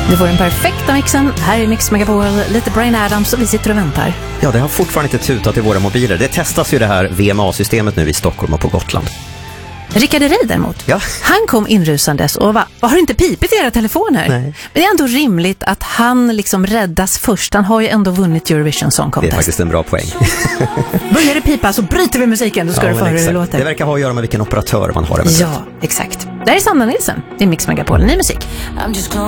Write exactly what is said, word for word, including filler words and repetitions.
Det får den perfekta mixen. Här är Mix Megapol, lite Bryan Adams och vi sitter och väntar. Ja, det har fortfarande inte tutat i våra mobiler. Det testas ju det här V M A-systemet nu i Stockholm och på Gotland. Rickard Herrey däremot, ja. han kom inrusandes och va, har du inte pipit i era telefoner? Nej. Men det är ändå rimligt att han liksom räddas först. Han har ju ändå vunnit Eurovision Song Contest. Det är faktiskt en bra poäng. Börjar det pipa så bryter vi musiken, då ska ja, du få hur det låter. Det verkar ha att göra med vilken operatör man har. Ja, exakt. Där är Sanna Nilsson, det är Mix Megapol, ny musik. I'm just